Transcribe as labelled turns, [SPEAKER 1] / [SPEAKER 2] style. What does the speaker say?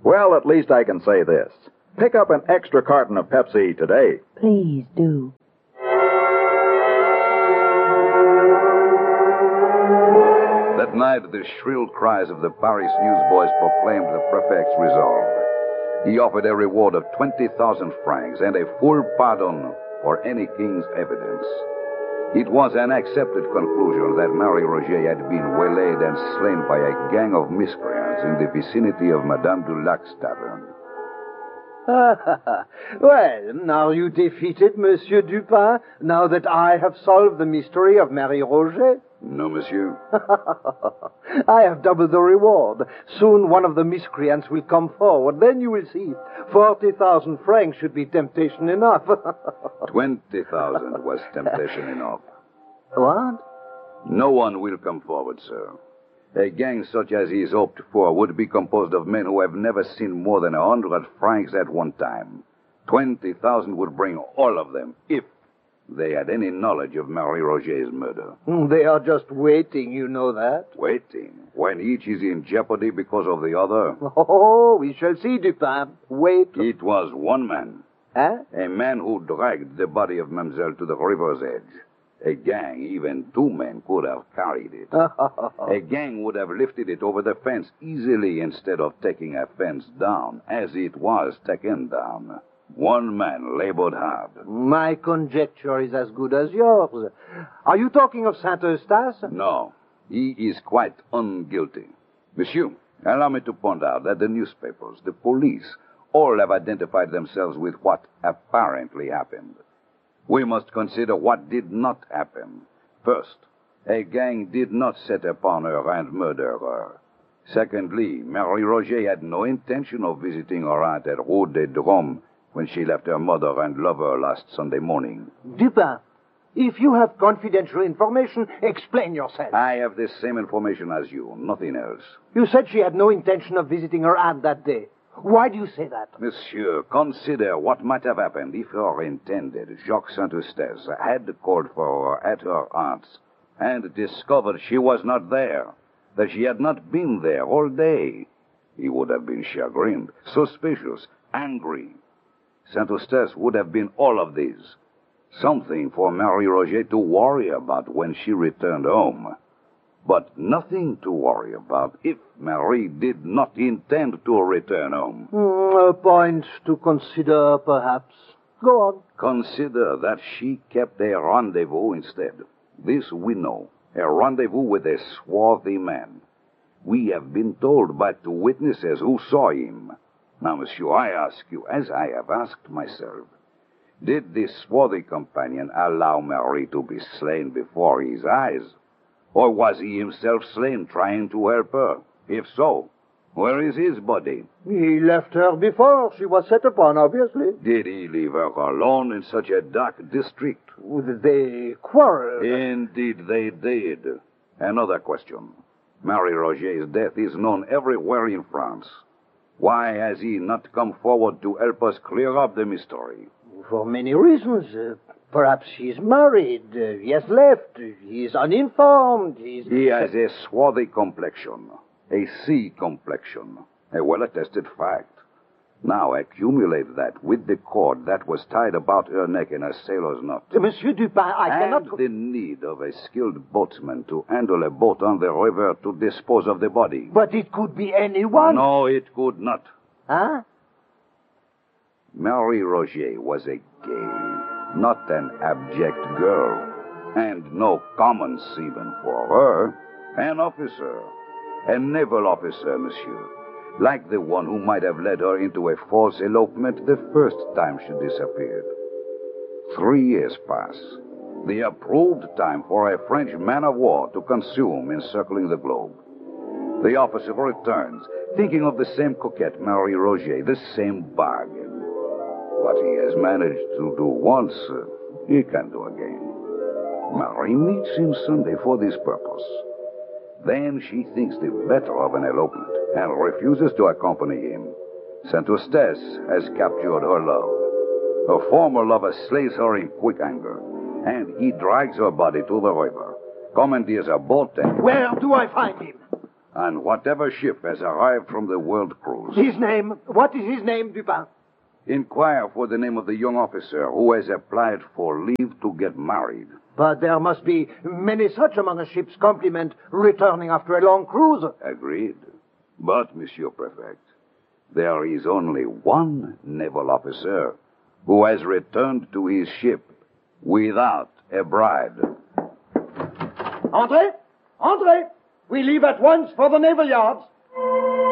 [SPEAKER 1] Well, at least I can say this. Pick up an extra carton of Pepsi today.
[SPEAKER 2] Please do.
[SPEAKER 3] That night, the shrill cries of the Paris newsboys proclaimed the prefect's resolve. He offered a reward of 20,000 francs and a full pardon for any king's evidence. It was an accepted conclusion that Marie Roger had been waylaid and slain by a gang of miscreants in the vicinity of Madame Dulac's tavern.
[SPEAKER 4] Well, now you defeated Monsieur Dupin, now that I have solved the mystery of Marie Roger?
[SPEAKER 3] No, monsieur.
[SPEAKER 4] I have doubled the reward. Soon one of the miscreants will come forward. Then you will see. 40,000 francs should be temptation enough.
[SPEAKER 3] 20,000 was temptation enough.
[SPEAKER 4] What?
[SPEAKER 3] No one will come forward, sir. A gang such as he is hoped for would be composed of men who have never seen more than 100 francs at one time. 20,000 would bring all of them, if they had any knowledge of Marie Roger's murder.
[SPEAKER 4] They are just waiting, you know that.
[SPEAKER 3] Waiting? When each is in jeopardy because of the other?
[SPEAKER 4] Oh, we shall see, Dupin. Wait.
[SPEAKER 3] It was one man.
[SPEAKER 4] Huh?
[SPEAKER 3] A man who dragged the body of Mademoiselle to the river's edge. A gang, even two men, could have carried it. A gang would have lifted it over the fence easily instead of taking a fence down, as it was taken down. One man labored hard.
[SPEAKER 4] My conjecture is as good as yours. Are you talking of Saint-Eustache?
[SPEAKER 3] No, he is quite unguilty. Monsieur, allow me to point out that the newspapers, the police, all have identified themselves with what apparently happened. We must consider what did not happen. First, a gang did not set upon her and murder her. Secondly, Marie Roger had no intention of visiting her aunt at Rue des Drômes when she left her mother and lover last Sunday morning.
[SPEAKER 4] Dupin, if you have confidential information, explain yourself.
[SPEAKER 3] I have the same information as you, nothing else.
[SPEAKER 4] You said she had no intention of visiting her aunt that day. Why do you say that?
[SPEAKER 3] Monsieur, consider what might have happened if her intended, Jacques Saint-Eustache, had called for her at her aunt's and discovered she was not there, that she had not been there all day. He would have been chagrined, suspicious, angry. Saint-Eustache would have been all of these. Something for Marie Roger to worry about when she returned home. But nothing to worry about if Marie did not intend to return home.
[SPEAKER 4] A point to consider, perhaps. Go on.
[SPEAKER 3] Consider that she kept a rendezvous instead. This we know. A rendezvous with a swarthy man. We have been told by two witnesses who saw him. Now, monsieur, I ask you, as I have asked myself, did this swarthy companion allow Marie to be slain before his eyes? Or was he himself slain trying to help her? If so, where is his body?
[SPEAKER 4] He left her before she was set upon, obviously.
[SPEAKER 3] Did he leave her alone in such a dark district?
[SPEAKER 4] They quarreled.
[SPEAKER 3] Indeed they did. Another question. Marie Roger's death is known everywhere in France. Why has he not come forward to help us clear up the mystery?
[SPEAKER 4] For many reasons. Perhaps he's married. He has left. He's uninformed.
[SPEAKER 3] He has a swarthy complexion. A sea complexion. A well-attested fact. Now accumulate that with the cord that was tied about her neck in a sailor's knot.
[SPEAKER 4] Monsieur Dupin, I cannot...
[SPEAKER 3] And the need of a skilled boatman to handle a boat on the river to dispose of the body.
[SPEAKER 4] But it could be anyone.
[SPEAKER 3] No, it could not.
[SPEAKER 4] Huh?
[SPEAKER 3] Marie Roger was a gay, not an abject girl, and no common seaman for her. An officer, a naval officer, monsieur, like the one who might have led her into a false elopement the first time she disappeared. 3 years pass, the approved time for a French man-of-war to consume encircling the globe. The officer returns, thinking of the same coquette, Marie Roger, the same bargain. What he has managed to do once, he can do again. Marie meets him Sunday for this purpose. Then she thinks the better of an elopement and refuses to accompany him. Saint-Eustache has captured her love. Her former lover slays her in quick anger, and he drags her body to the river, commandeers a boat and...
[SPEAKER 4] Where do I find him?
[SPEAKER 3] on whatever ship has arrived from the world cruise.
[SPEAKER 4] His name? What is his name, Dupin?
[SPEAKER 3] Inquire for the name of the young officer who has applied for leave to get married.
[SPEAKER 4] But there must be many such among a ship's complement returning after a long cruise.
[SPEAKER 3] Agreed. But, Monsieur Prefect, there is only one naval officer who has returned to his ship without a bride.
[SPEAKER 4] Entrez! Entrez! We leave at once for the naval yards.